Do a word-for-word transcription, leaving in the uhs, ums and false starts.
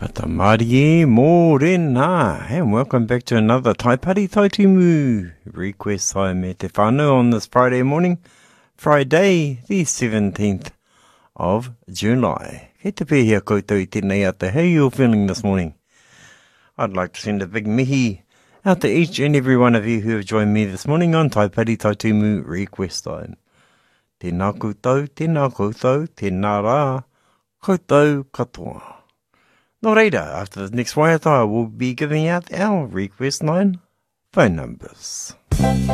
Pata Marie Morena, and welcome back to another Taipari Taitumu request time me te whānau on this Friday morning, Friday the seventeenth of July. Kei te pēhea koutou I tēnei ata, how are you all feeling this morning? I'd like to send a big mihi out to each and every one of you who have joined me this morning on Taipari Taitumu request time. Tēnā koutou, tēnā koutou, tēnā rā, koutou katoa. No reira, after the next waiata, I will be giving out our request line phone numbers.